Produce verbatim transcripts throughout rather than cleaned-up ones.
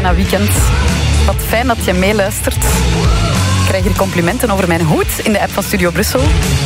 bijna weekend. Wat fijn dat je meeluistert. Ik krijg hier complimenten over mijn hoed in de app van Studio Brussel.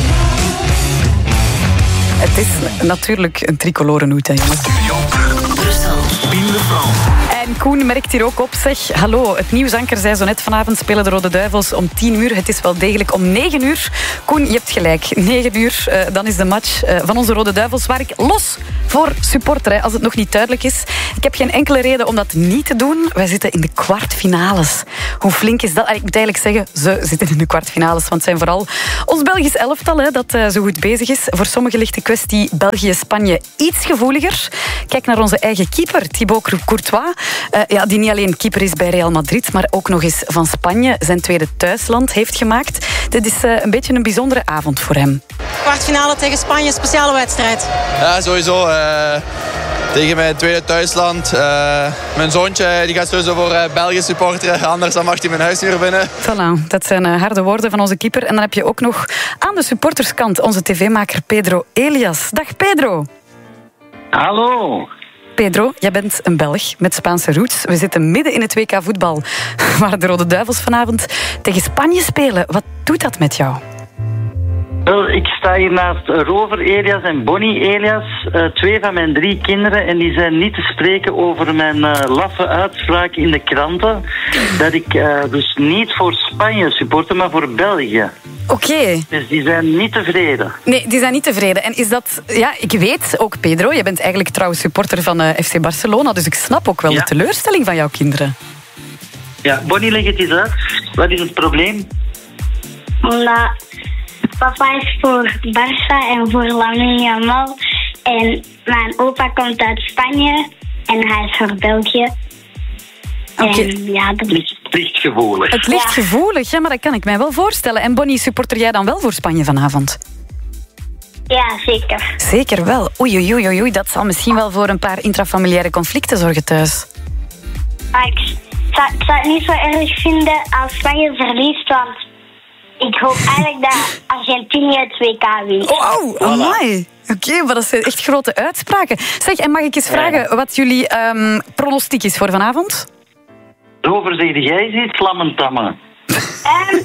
Het is natuurlijk een tricoloren hoed, hè, jongens. Studio Brussel. Pien de Frans. En Koen merkt hier ook op, zeg. Hallo, het nieuwsanker zei zo net vanavond spelen de Rode Duivels om tien uur. Het is wel degelijk om negen uur. Koen, je hebt gelijk. negen uur, uh, dan is de match uh, van onze Rode Duivels, waar ik los voor supporter, hè, als het nog niet duidelijk is. Ik heb geen enkele reden om dat niet te doen. Wij zitten in de kwartfinales. Hoe flink is dat? Ik moet eigenlijk zeggen, ze zitten in de kwartfinales, want het zijn vooral ons Belgisch elftal hè, dat uh, zo goed bezig is. Voor sommigen ligt de kwestie België-Spanje iets gevoeliger. Kijk naar onze eigen keeper, Thibaut Courtois. Uh, ja, die niet alleen keeper is bij Real Madrid, maar ook nog eens van Spanje zijn tweede thuisland heeft gemaakt. Dit is uh, een beetje een bijzondere avond voor hem. Kwartfinale tegen Spanje, speciale wedstrijd. Ja, sowieso. Uh, tegen mijn tweede thuisland. Uh, mijn zoontje die gaat sowieso voor uh, België supporteren, anders dan mag hij mijn huis niet meer binnen. Voilà, dat zijn uh, harde woorden van onze keeper. En dan heb je ook nog aan de supporterskant onze tv-maker Pedro Elias. Dag Pedro. Hallo. Pedro, jij bent een Belg met Spaanse roots. We zitten midden in het W K voetbal, waar de Rode Duivels vanavond tegen Spanje spelen. Wat doet dat met jou? Wel, ik sta hier naast Rover Elias en Bonnie Elias, uh, twee van mijn drie kinderen, en die zijn niet te spreken over mijn uh, laffe uitspraak in de kranten, dat ik uh, dus niet voor Spanje supporter, maar voor België. Oké. Okay. Dus die zijn niet tevreden. Nee, die zijn niet tevreden. En is dat... Ja, ik weet ook, Pedro, je bent eigenlijk trouwens supporter van uh, F C Barcelona, dus ik snap ook wel ja. de teleurstelling van jouw kinderen. Ja, Bonnie, leg het eens uit. Wat is het probleem? Omdat papa is voor Barça en voor Lamine Yamal. En mijn opa komt uit Spanje en hij is voor België. Oké. Okay. Ja, dat ligt, ligt gevoelig. Het ligt ja. gevoelig, ja, maar dat kan ik mij wel voorstellen. En Bonnie, supporter jij dan wel voor Spanje vanavond? Ja, zeker. Zeker wel. Oei, oei, oei, oei. Dat zal misschien wel voor een paar intrafamiliaire conflicten zorgen thuis. Maar ik zou, ik zou het niet zo erg vinden als Spanje verliest, want ik hoop eigenlijk dat Argentinië het W K wint. Oh, oh, amai. Oké, okay, maar dat zijn echt grote uitspraken. Zeg, en mag ik eens vragen wat jullie um, pronostiek is voor vanavond? Rover, zeg jij iets? Slammentammen. Um,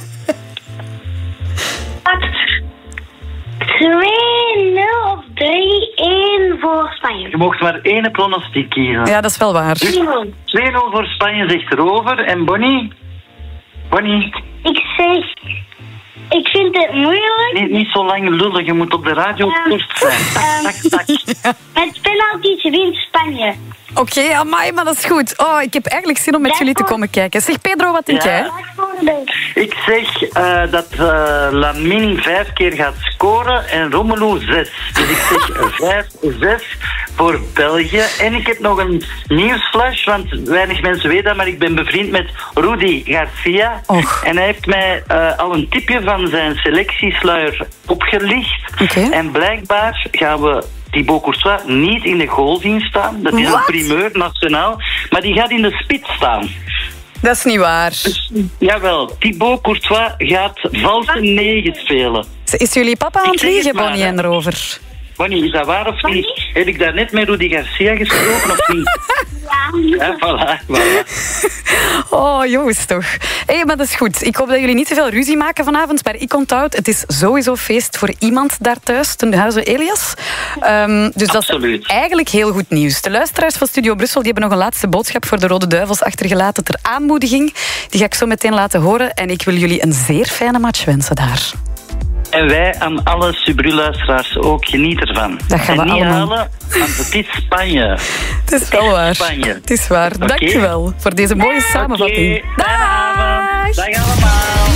twee nul of drie-één voor Spanje. Je mocht maar één pronostiek kiezen. Ja, dat is wel waar. twee nul voor Spanje, zegt Rover. En Bonnie? Bonnie? Ik zeg... Ik vind het moeilijk. Niet, niet zo lang lullen, je moet op de radio kort zijn. Um, tak, tak, tak. Met penalties wint Spanje. Oké, okay, amai, maar dat is goed. Oh, ik heb eigenlijk zin om met jullie te komen kijken. Zeg Pedro, wat denk ja. jij? Ik zeg uh, dat uh, Lamine vijf keer gaat scoren en Romelu zes. Dus ik zeg vijf zes voor België. En ik heb nog een nieuwsflash, want weinig mensen weten dat, maar ik ben bevriend met Rudy Garcia. Och. En hij heeft mij uh, al een tipje van zijn selectiesluier opgelicht. Okay. En blijkbaar gaan we Thibaut Courtois niet in de goal zien staan. Dat is What? een primeur, nationaal. Maar die gaat in de spits staan. Dat is niet waar. Dus, jawel, Thibaut Courtois gaat valse negen spelen. Is jullie papa aan het liegen, Bonnie en Rover? Bonnie, is dat waar of niet? Heb ik daar net met Rudy Garcia gesproken of niet? Ja. Ja, voilà, voilà. Oh, jongens toch. Hé, hey, maar dat is goed. Ik hoop dat jullie niet te veel ruzie maken vanavond, maar ik onthoud, het is sowieso feest voor iemand daar thuis, ten huize Elias. Um, dus Absoluut. Dat is eigenlijk heel goed nieuws. De luisteraars van Studio Brussel die hebben nog een laatste boodschap voor de Rode Duivels achtergelaten ter aanmoediging. Die ga ik zo meteen laten horen en ik wil jullie een zeer fijne match wensen daar. En wij aan alle Subru-luisteraars ook, geniet ervan. Dat gaan we en niet allemaal. halen, want het is Spanje. Het is wel waar. Spanje. Het is waar. Okay. Dank je wel voor deze mooie samenvatting. Dag! Dag allemaal!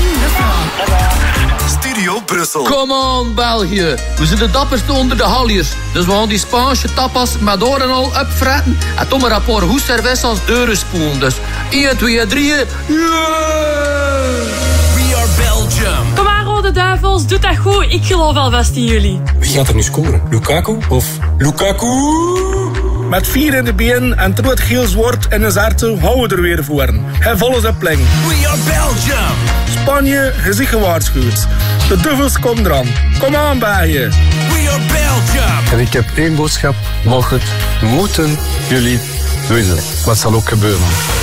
Studio Brussel. Come on, België. We zijn de dapperste onder de halliers. Dus we gaan die Spaanse tapas met oren en al opfretten. En toch maar een paar goed service als deurenspoen. Dus één, twee, drie. Yeah! We are Belgium. Kom maar, Rode Duivels. Doe dat goed. Ik geloof alvast in jullie. Wie gaat er nu scoren? Lukaku of Lukaku? Met vier in de been en het rood-geel zwart in een zarte houden we er weer voor. Hij volgt zijn plank. We are Belgium. Spanje is zich gewaarschuwd. De duivels komen eraan. Kom aan, België. We are Belgium. En ik heb één boodschap. Mocht het moeten jullie winnen. Wat zal ook gebeuren.